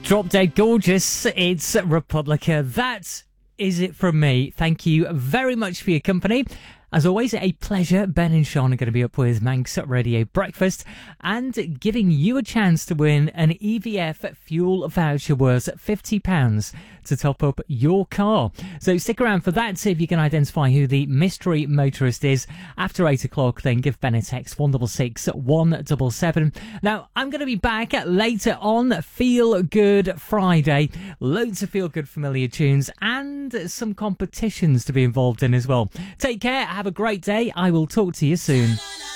Drop Dead Gorgeous, it's Republica. That is it from me. Thank you very much for your company. As always, a pleasure. Ben and Sean are going to be up with Manx Radio Breakfast and giving you a chance to win an EVF fuel voucher worth £50 to top up your car. So stick around for that. See if you can identify who the mystery motorist is. After 8 o'clock, then give Ben a text 166 177. Now, I'm going to be back later on Feel Good Friday. Loads of Feel Good familiar tunes and some competitions to be involved in as well. Take care. Have a great day. I will talk to you soon.